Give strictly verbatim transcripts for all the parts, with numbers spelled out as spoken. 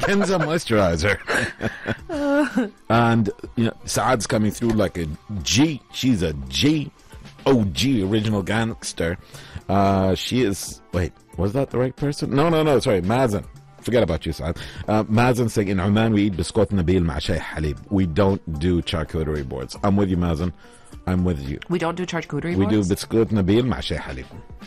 Cleanser moisturizer. And, you know, Saad's coming through like a G. She's a G. O G, original gangster. Uh, she is... Wait, was that the right person? No, no, no, sorry, Mazen. Forget about you, Saad. Uh, Mazen saying, in Oman, we eat biscuit nabil ma shay halib. We don't do charcuterie boards. I'm with you, Mazen. I'm with you. We don't do charcuterie we boards? We do biscuit nabil ma shay halib.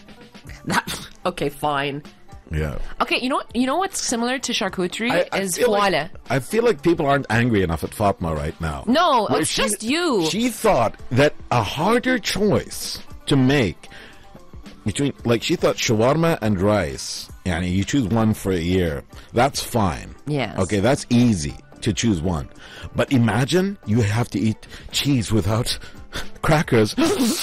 Okay, fine. Yeah. Okay, you know you know what's similar to charcuterie I, I is feel foile. like, I feel like people aren't angry enough at Fatma right now. No, Where it's she, just you. She thought that a harder choice to make between, like, she thought shawarma and rice, yani you choose one for a year, that's fine. Yes. Okay, that's easy to choose one. But imagine you have to eat cheese without crackers.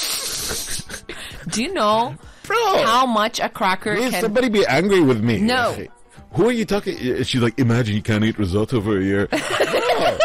Do you know Bro, how much a cracker will can... somebody be angry with me? No. Like, who are you talking? She's like, imagine you can't eat risotto for a year. No.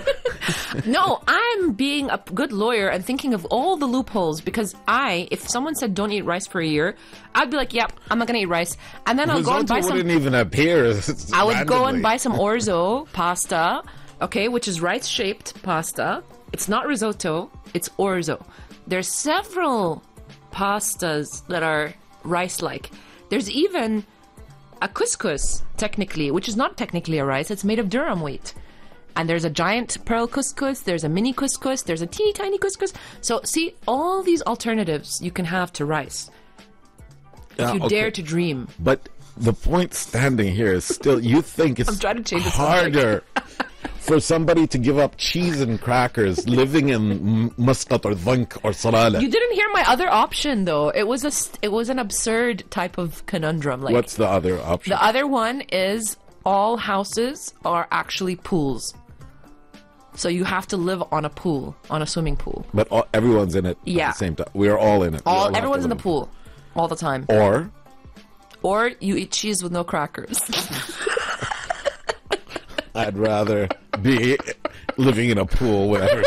No, I'm being a good lawyer and thinking of all the loopholes, because I, if someone said don't eat rice for a year, I'd be like, yep, I'm not going to eat rice. And then I'll risotto go and buy some... wouldn't even appear. I would randomly. go and buy some orzo pasta, okay, which is rice-shaped pasta. It's not risotto, it's orzo. There's several pastas that are rice-like. There's even a couscous, technically, which is not technically a rice. It's made of durum wheat. And there's a giant pearl couscous, there's a mini couscous, there's a teeny tiny couscous. So, see, all these alternatives you can have to rice. If Yeah, you okay. dare to dream. But the point standing here is still, you think it's I'm trying to change the harder for somebody to give up cheese and crackers living in Muscat or Dhank or Salala. You didn't hear my other option, though. It was a, st- it was an absurd type of conundrum. Like, What's the other option? the other one is all houses are actually pools. So you have to live on a pool, on a swimming pool. But all, everyone's in it Yeah. at the same time. We're all in it. We all All have to everyone's in the live. pool, all the time. Or Or you eat cheese with no crackers. I'd rather be living in a pool, whatever.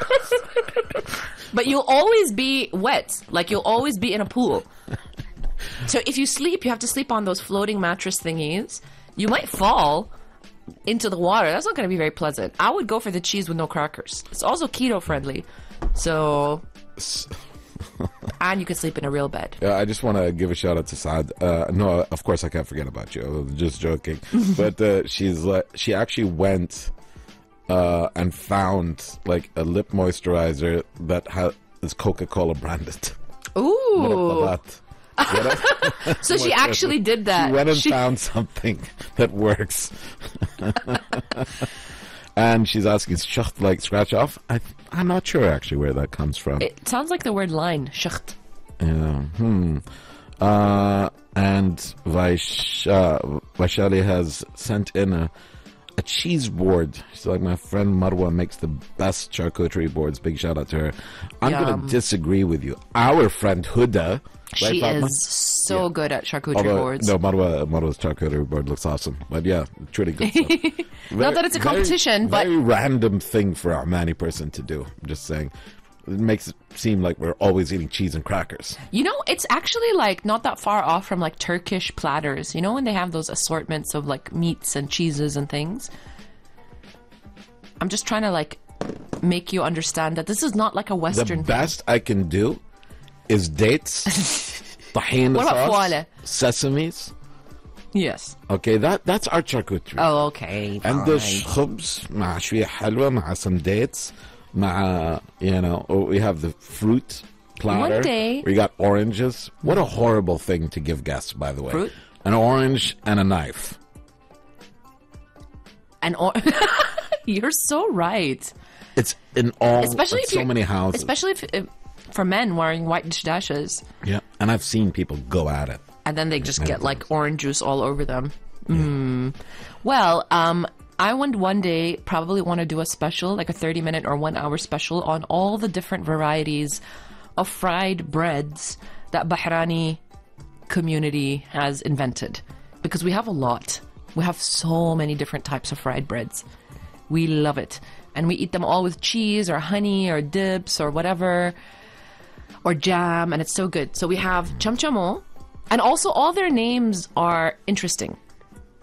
But you'll always be wet. Like, you'll always be in a pool. So if you sleep, you have to sleep on those floating mattress thingies. You might fall into the water. That's not going to be very pleasant. I would go for the cheese with no crackers. It's also keto friendly. So... And you can sleep in a real bed. Yeah, I just want to give a shout out to Saad. Uh, no, of course I can't forget about you. I was just joking. But uh, she's like, she actually went uh, and found like a lip moisturizer that ha- is Coca-Cola branded. Ooh. So she actually did that. She went and She- found something that works. And she's asking, is shaht like scratch off? I, I'm not sure actually where that comes from. It sounds like the word line. Shacht. Yeah. Hmm. Uh, and Vaisha, Vaishali has sent in a a cheese board. She's like, my friend Marwa makes the best charcuterie boards. Big shout out to her. I'm Yum. going to disagree with you. Our friend Huda. right, She Fatma? is so Yeah. good at charcuterie Although, boards. no, Marwa, Marwa's charcuterie board looks awesome. But yeah, it's really good stuff. Not that it's a competition, very, but- very random thing for a Omani person to do. I'm just saying. It makes it seem like we're always eating cheese and crackers. You know, it's actually like not that far off from like Turkish platters. You know, when they have those assortments of like meats and cheeses and things. I'm just trying to like make you understand that this is not like a Western The best I can do is dates, tahini What about sauce, foile? sesames. thing. Yes. Okay, that that's our charcuterie. Oh, okay. And fine. there's خبز مع شوية حلوة مع some dates مع, you know, oh, we have the fruit platter. One day- We got oranges. What a horrible thing to give guests, by the way. Fruit? An orange and a knife. And or- you're so right. It's in all, Especially if so you're- many houses. Especially if, if for men wearing white dashes, Yeah, and I've seen people go at it. and then they just Many get like times. orange juice all over them. Mm. Well, um, I would one day probably want to do a special, like a thirty minute or one hour special on all the different varieties of fried breads that Bahrani community has invented. Because we have a lot. We have so many different types of fried breads. We love it. And we eat them all with cheese or honey or dips or whatever, or jam, and it's so good. So we have chamchamo, and also all their names are interesting.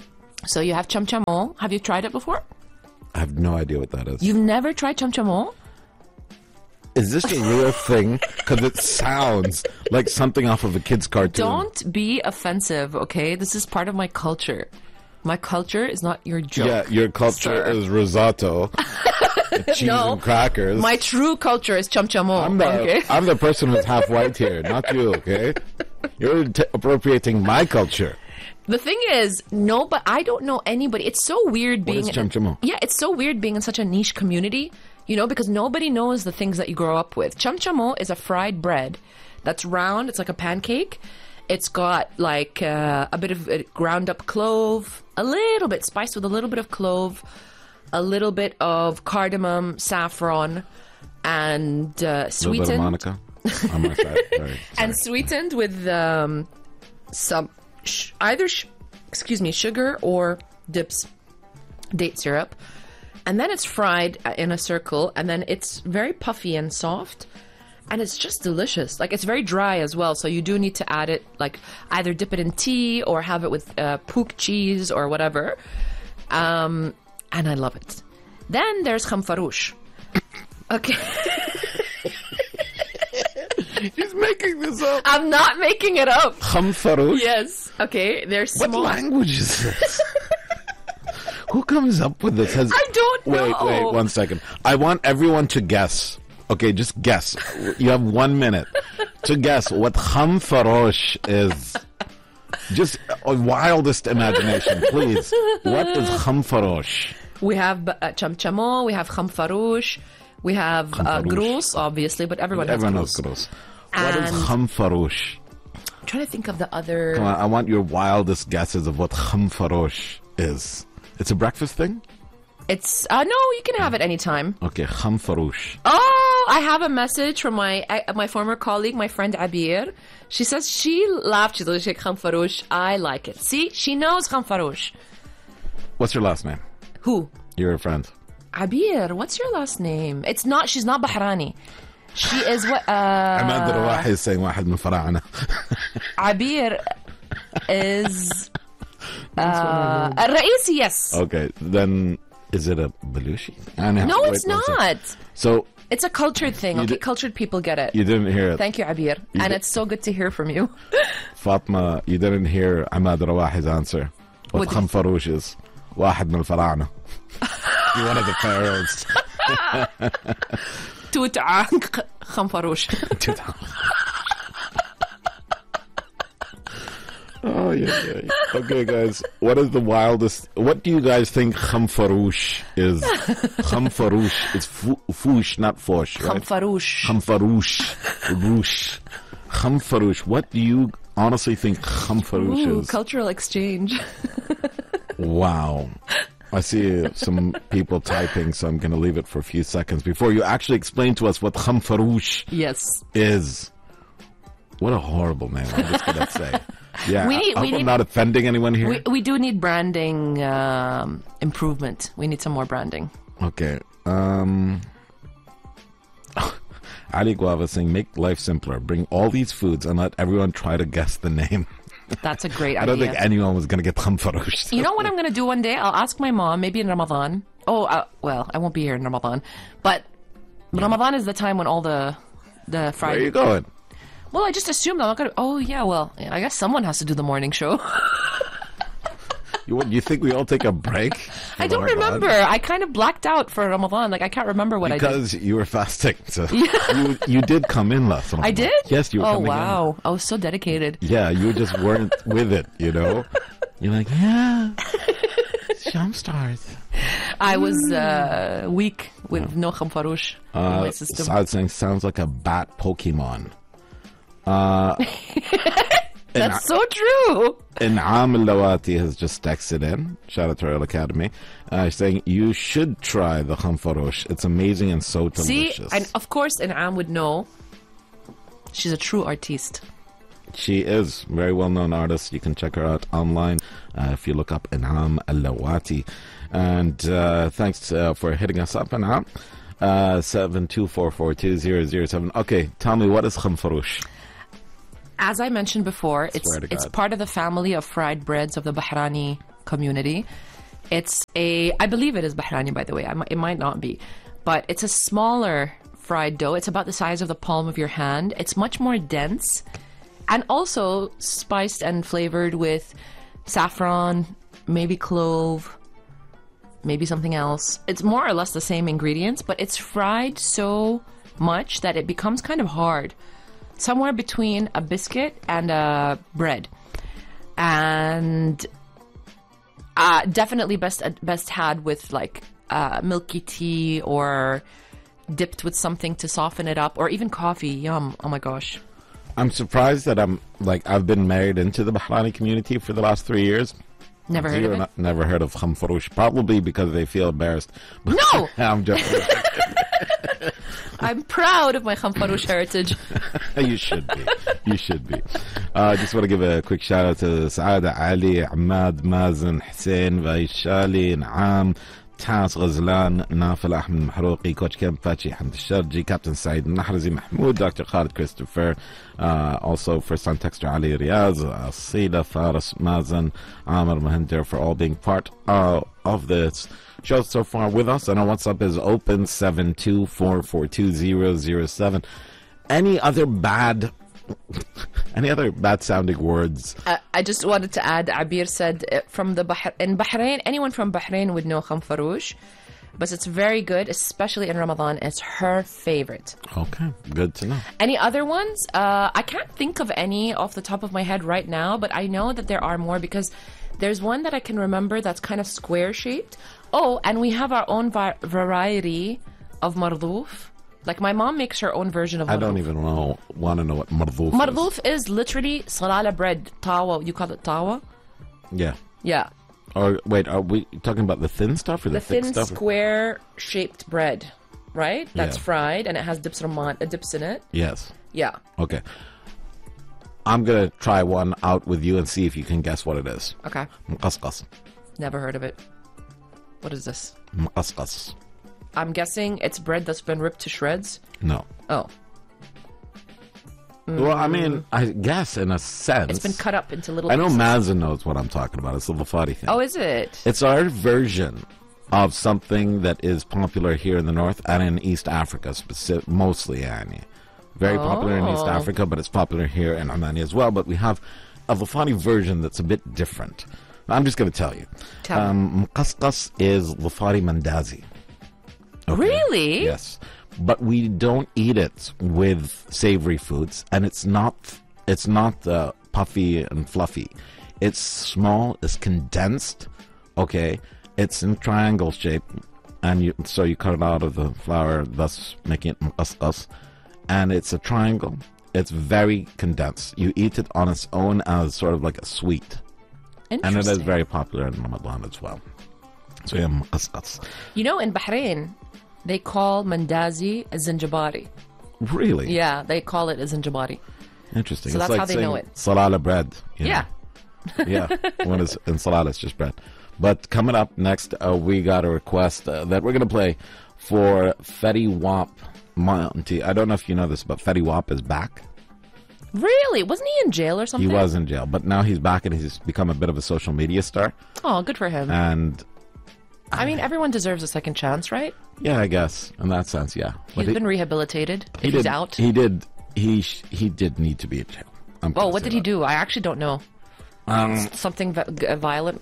So you have chamchamo. Have you tried it before? I have no idea what that is. You've never tried chamchamo? Is this a real thing? Because it sounds like something off of a kid's cartoon. Don't be offensive, okay? This is part of my culture. My culture is not your joke. Yeah, your culture sir. is risotto, cheese No, and crackers. My true culture is chamchamo. I'm the, Okay? I'm the person who's half white here, not you, okay? You're t- appropriating my culture. The thing is, no, but I don't know anybody. It's so weird What being is chamchamo? Yeah, it's so weird being in such a niche community, you know, because nobody knows the things that you grow up with. Chamchamo is a fried bread that's round. It's like a pancake. It's got like uh, a bit of uh, ground up clove, a little bit spiced with a little bit of clove, a little bit of cardamom, saffron, and uh, A little bit sweetened. of Monica on my side. Sorry, And sorry. sweetened with um, some sh- either sh- excuse me sugar or dips date syrup, and then it's fried uh, in a circle, and then it's very puffy and soft, and it's just delicious. Like, it's very dry as well, so you do need to add it, like either dip it in tea or have it with uh, pook cheese or whatever, um, and I love it. Then there's khamfaroush. Okay. He's making this up. I'm not making it up. Khamfaroush? Yes. Okay. They're What small. language is this? Who comes up with this? Has... I don't Wait, know. wait, one second. I want everyone to guess. Okay, just guess. You have one minute to guess what khamfaroush is. Just a wildest imagination, please. What is khamfaroush? We have uh, chamchamo. We have khamfaroush. We have uh, Khamfaroush. grous, obviously, but everyone, Everyone has knows grous. gross. What is And- khamfaroush? I'm trying to think of the other. Come on, I want your wildest guesses of what khamfaroush is. It's a breakfast thing? It's uh, no, you can have it anytime. Okay, khamfaroush. Oh, I have a message from my uh, my former colleague, my friend Abir. She says she laughed. She's like, khamfaroush. I like it. See, she knows khamfaroush. What's your last name? Who? You're a friend. Abir. What's your last name? It's not. She's not Bahrani. She is what? Uh, عماد الرواحي is saying واحد من فراعنة. Abir is uh, الرئيسي. Yes. Okay, then is it a Belushi? I know. No, Wait it's one second. not. So It's a cultured thing. Okay, di- cultured people get it. you didn't hear it. Thank you, Abir. And di- it's so good to hear from you. Fatma, you didn't hear Ahmad Rawahi's answer. What What did- khamfaroush is? واحد من الفراعنة. You're one of the pharaohs. توت عنق خنفروش. Oh yeah, yeah, yeah. Okay, guys. What is the wildest? What do you guys think khamfaroush is? Khamfaroush. It's fu- foosh, not fosh, right? خنفروش. Khamfaroush. Roosh. Khamfaroush. What do you honestly think khamfaroush Ooh, is? cultural exchange. Wow. I see some people typing, so I'm going to leave it for a few seconds before you actually explain to us what khamfaroush Yes. is. What a horrible name, I'm just going to say. Yeah, We need- I we hope I'm need- not offending anyone here. We, we do need branding um, improvement. We need some more branding. Okay. Um, Ali Guava saying, make life simpler. Bring all these foods and let everyone try to guess the name. That's a great I don't idea. think anyone was going to get khamfaroush. You know what I'm going to do one day? I'll ask my mom, maybe in Ramadan. Oh, uh, well, I won't be here in Ramadan. But Ramadan is the time when all the the Where fried... are you going? Well, I just assumed I'm not going to... Oh, yeah, well, I guess someone has to do the morning show. You, what, you think we all take a break? for I don't Ramadan? remember. I kind of blacked out for Ramadan. Like, I can't remember what I did. Because you were fasting. So you, you did come in last Ramadan. I did? Yes, you were Oh, coming in. wow. I was so dedicated. Yeah, you just weren't with it, you know? You're like, yeah, Sham stars. I was uh, weak with no khamfaroush in Uh, my system. Saad saying, sounds like a bat Pokemon. Uh, That's so true. In'am al-Lawati has just texted in. Shout out to Royal Academy. Uh, saying, you should try the khamfaroush. It's amazing and so See, delicious. and of course, In'am would know. She's a true artiste. She is a very well-known artist. You can check her out online uh, if you look up In'am al-Lawati. And uh, thanks uh, for hitting us up, In'am. Uh, seven two four four two zero zero seven. Okay, tell me, what is khamfaroush? As I mentioned before, it's Swear to it's God. part of the family of fried breads of the Bahrani community. It's a, I believe it is Bahrani, by the way. I mi- It might not be. But it's a smaller fried dough. It's about the size of the palm of your hand. It's much more dense and also spiced and flavored with saffron, maybe clove, maybe something else. It's more or less the same ingredients, but it's fried so much that it becomes kind of hard. Somewhere between a biscuit and a bread. And uh, definitely best best had with like uh, milky tea or dipped with something to soften it up, or even coffee. Yum. Oh my gosh. I'm surprised that I'm like I've been married into the Bahrani community for the last three years. Never heard Zero, of it? not- never heard of khamfaroush, probably because they feel embarrassed. No! I'm joking. I'm proud of my Khamfaroush heritage. You should be. You should be. I uh, just want to give a quick shout out to Saada Ali, Ahmad, Mazen, Hussein, Vaishali, Naam, Tas Ghazlan, Nafal Ahmed Mahrouqi, Coach Kem Fachi, Hamd Sharji, Captain Saeed Nahrazi Mahmoud, Doctor Khalid Christopher, uh, also first time texter Ali Riaz, uh, Sida Faris Mazen, Amr Mahinder for all being part uh, of this show so far with us. And our WhatsApp is open seven two four four two zero zero seven. Any other bad any other bad sounding words? Uh, I just wanted to add, Abir said uh, from the Bahr- in Bahrain, anyone from Bahrain would know Khamfaroush, but it's very good, especially in Ramadan. It's her favorite. Okay, good to know. Any other ones? Uh, I can't think of any off the top of my head right now, but I know that there are more because there's one that I can remember that's kind of square shaped. Oh, and we have our own va- variety of mardoof. Like my mom makes her own version of mardoof. I don't even know, want to know what mardoof is. Mardoof is literally salala bread, tawa. You call it tawa? Yeah. Yeah. Or wait, are we talking about the thin stuff or the, The thick thin stuff? square shaped bread, right? That's Yeah. fried and it has dips, raman, uh, dips in it. Yes. Yeah. Okay. I'm going to try one out with you and see if you can guess what it is. Okay. Mqasqas. Never heard of it. What is this? Mqasqas. I'm guessing it's bread that's been ripped to shreds. No. Oh. Well, I mean, I guess in a sense. It's been cut up into little I know pieces. Mazen knows what I'm talking about. It's the Vafari thing. Oh, is it? It's our version of something that is popular here in the north and in East Africa, specific, mostly, yani. Very popular in East Oh. Africa, but it's popular here in Omani as well. But we have a Vafani version that's a bit different. I'm just going to tell you. Tell me. um, Mqasqas is Vafari mandazi. Okay? Really? Yes. But we don't eat it with savory foods, and it's not it's not uh, puffy and fluffy. It's small, it's condensed, okay? It's in triangle shape, and you, so you cut it out of the flour, thus making it mqasqas. And it's a triangle. It's very condensed. You eat it on its own as sort of like a sweet. And it is Interesting. very popular in Ramadan as well. So yeah, mqasqas. You know, in Bahrain, they call mandazi a zinjabari. Really? Yeah, they call it a zinjabari. Interesting. So It's that's like how they saying know it. Salala bread. you know? Yeah. Yeah, when it's in salad, it's just bread. But coming up next, uh, we got a request uh, that we're going to play for Fetty Wap Monty. I don't know if you know this, but Fetty Wap is back. Really? Wasn't he in jail or something? He was in jail, but now he's back and he's become a bit of a social media star. Oh, good for him. And I mean, everyone deserves a second chance, right? yeah, I guess in that sense, yeah. But He's been rehabilitated. he If he's did, out. He did. He sh- he did need to be in jail. I'm Oh, gonna what say did he that. do? I actually don't know. Um, Something vi- g- violent?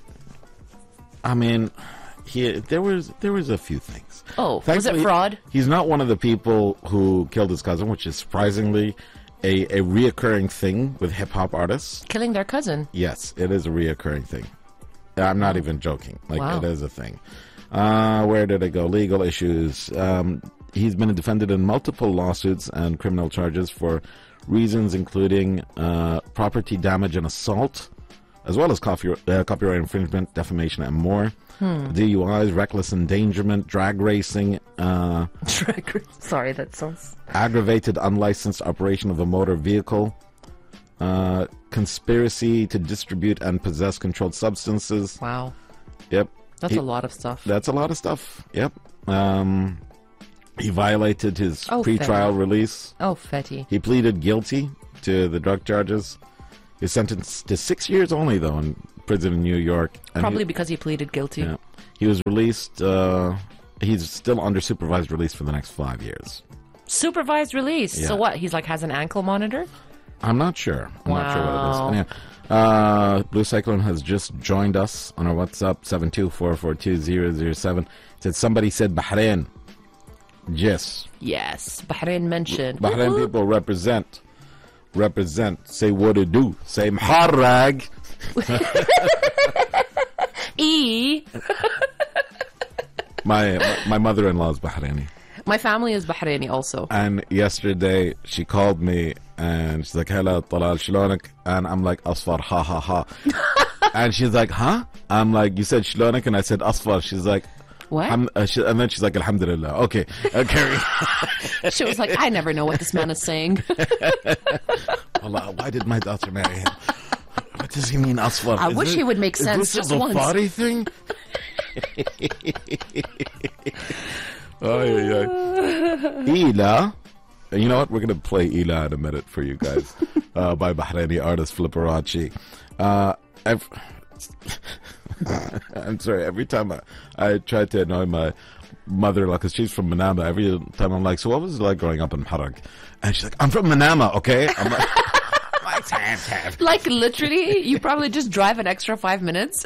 I mean, he there was there was a few things. Oh, was it Thankfully, fraud? He's not one of the people who killed his cousin, which is surprisingly a, a reoccurring thing with hip hop artists. Killing their cousin. Yes, it is a reoccurring thing. I'm not even joking. Like, Wow. it is a thing. Uh, where did it go? Legal issues. Um, he's been defended in multiple lawsuits and criminal charges for reasons including uh, property damage and assault, as well as copy, uh, copyright infringement, defamation, and more. D U Is, reckless endangerment, drag racing, uh, Sorry, that sounds... aggravated unlicensed operation of a motor vehicle, uh, conspiracy to distribute and possess controlled substances. Wow. Yep. That's He- a lot of stuff. That's a lot of stuff. Yep. Um, he violated his Oh, pre-trial fair. release. Oh, Fetty. He pleaded guilty to the drug charges. He's sentenced to six years only, though, in prison in New York. And Probably he, because he pleaded guilty. yeah, he was released. Uh, he's still under supervised release for the next five years. Supervised release. Yeah. So what? He's like has an ankle monitor? I'm not sure. I'm not sure what it is. Wow. But yeah. Uh, Blue Cyclone has just joined us on our WhatsApp seven two four four two zero zero seven. Said somebody said Bahrain. Yes. Yes. Bahrain mentioned. Bahrain Woo-hoo. people represent. Represent. Say what to do. Say Mharrag. E. My my, my mother-in-law is Bahraini. My family is Bahraini also. And yesterday she called me and she's like, "Hello, Talal, shlonek?" And I'm like, "Asfar, ha ha ha." And she's like, "Huh?" I'm like, "You said shlonek," and I said Asfar. She's like, What? "Ham-" uh, she, and then she's like, "Alhamdulillah." Okay, okay. She was like, I never know what this man is saying. Allah, why did my daughter marry him? What does he mean, Asfar? I Is wish it- he would make is sense this just a once. Zafari thing? Ay, ay, ay. Ila. You know what? We're going to play Ila in a minute for you guys uh, by Bahraini artist Flipperachi. Uh, ev- I'm sorry. Every time I, I try to annoy my mother-in-law, because she's from Manama, every time I'm like, "So what was it like growing up in Harag?" And she's like, "I'm from Manama, okay?" I'm like, like "Tam, tam." Like literally, you probably just drive an extra five minutes.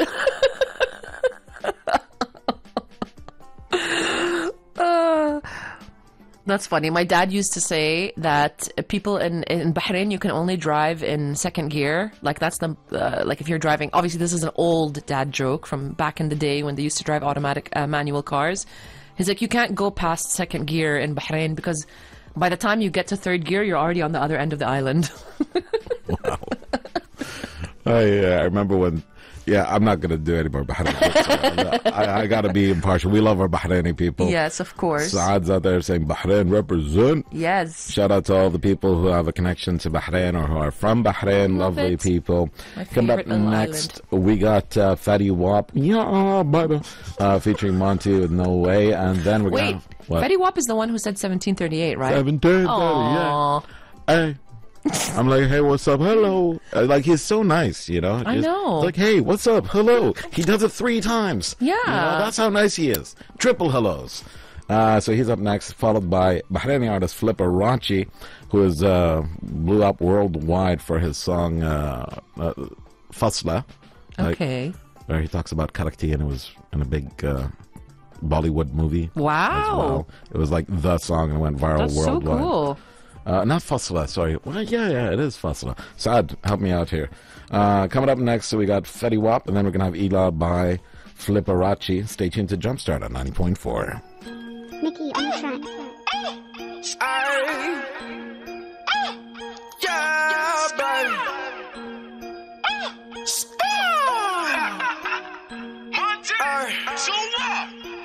Uh, that's funny. My dad used to say that people in, in Bahrain, you can only drive in second gear. Like that's the uh, like if you're driving. Obviously, this is an old dad joke from back in the day when they used to drive automatic uh, manual cars. He's like, you can't go past second gear in Bahrain because by the time you get to third gear, you're already on the other end of the island. Wow. I, uh, I remember when, yeah, I'm not going to do any more Bahraini jokes. I, I got to be impartial. We love our Bahraini people. Yes, of course. Saad's out there saying Bahrain represent. Yes. Shout out to all the people who have a connection to Bahrain or who are from Bahrain. Love Lovely it. people. My Coming up favorite little next, we got uh, Fetty Wap, yeah, baby, uh, featuring Monty with No Way. And then we're Wait, going to. What? Fetty Wap is the one who said seventeen thirty-eight, right? seventeen, yeah. Aw. Hey. I'm like, "Hey, what's up? Hello." Uh, Like, he's so nice, you know? I Just- know. Like, "Hey, what's up? Hello." He does it three times. Yeah. You know, that's how nice he is. Triple hellos. Uh, so he's up next, followed by Bahraini artist Flipperachi, who is, uh, blew up worldwide for his song, uh, uh, Fasla. Like, Okay. where he talks about Karakti, and it was in a big, uh, Bollywood movie. Wow. As well. It was like the song and went viral That's so worldwide. cool. Uh, not Fasla, sorry. Well, yeah, yeah, it is Fasla. Saad, help me out here. Uh, coming up next, so we got Fetty Wap, and then we're going to have Ila by Flipperachi. Stay tuned to Jumpstart on ninety point four. Mickey on the track. Ay, yeah, baby. Ay,